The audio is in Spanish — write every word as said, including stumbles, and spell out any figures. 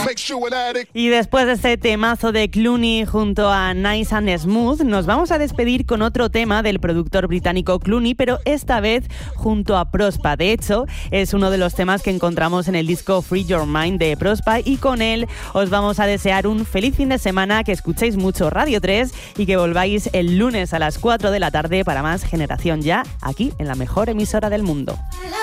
Y después de este temazo de Clooney junto a Nice and Smooth, nos vamos a despedir con otro tema del productor británico Clooney, pero esta vez junto a Prospa. De hecho, es uno de los temas que encontramos en el disco Free Your Mind de Prospa, y con él os vamos a desear un feliz fin de semana, que escuchéis mucho Radio tres y que volváis el lunes a las cuatro de la tarde para más Generación Ya, aquí en la mejor emisora del mundo.